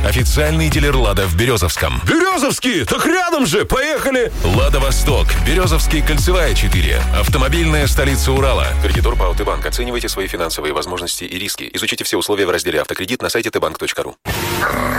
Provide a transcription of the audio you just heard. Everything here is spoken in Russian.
Официальный дилер «Лада» в Березовском. Березовский? Так рядом же! Поехали! «Лада Восток», Березовский, Кольцевая, 4. Автомобильная столица Урала. Кредитор ПАО «Т-Банк». Оценивайте свои финансовые возможности и риски. Изучите все условия в разделе «Автокредит» на сайте tbank.ru.